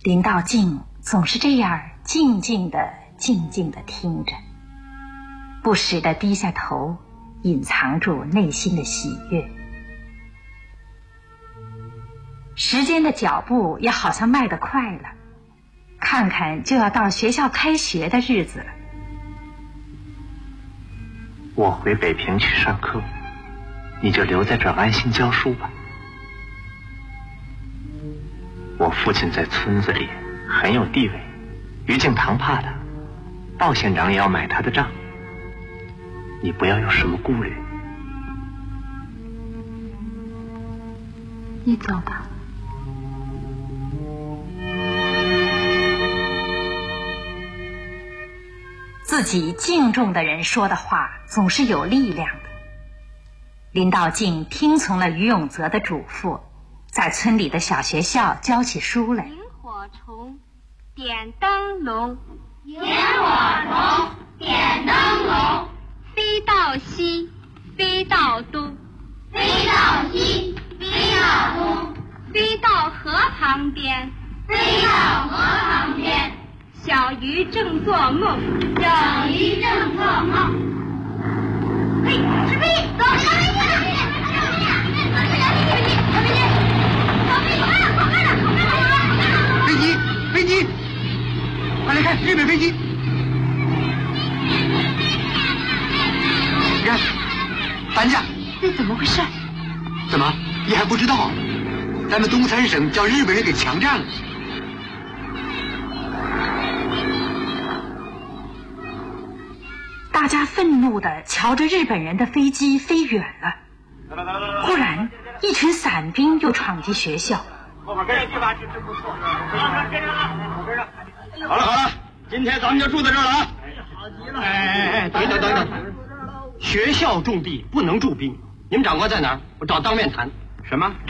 林道静总是这样静静地听着，不时地低下头，隐藏住内心的喜悦。时间的脚步也好像迈得快了，看看就要到学校开学的日子了。 我回北平去上课，你就留在这儿安心教书吧。我父亲在村子里很有地位，于敬堂怕他，鲍县长也要买他的账。你不要有什么顾虑。 你走吧。 自己敬重的人说的话总是有力量的。林道静听从了于永泽的嘱咐，在村里的小学校教起书来。 萤火虫，点灯笼， 萤火虫，点灯笼， 飞到西，飞到东， 飞到西，飞到东， 飞到河旁边， 飞到河旁边。 小鱼正做梦， 小鱼正做梦。嘿，是飞，走， 飞机，飞机，快来看，日本飞机！你看，搬家。 那怎么回事？ 怎么，你还不知道？咱们东三省叫日本人给强占了。 大家愤怒地瞧着日本人的飞机飞远了。忽然，一群伞兵又闯进学校。 好了，今天咱们就住在这儿了啊！ 好极了！ 哎，等，学校种地不能驻兵，你们长官在哪儿？我找当面谈。 什么？